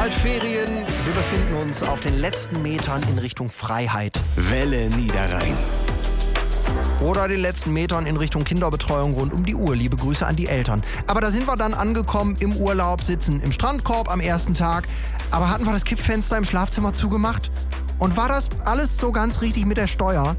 bald Ferien. Wir befinden uns auf den letzten Metern in Richtung Freiheit. Welle Niederrhein. Oder den letzten Metern in Richtung Kinderbetreuung rund um die Uhr. Liebe Grüße an die Eltern. Aber da sind wir dann angekommen im Urlaub, sitzen im Strandkorb am ersten Tag. Aber hatten wir das Kippfenster im Schlafzimmer zugemacht? Und war das alles so ganz richtig mit der Steuer?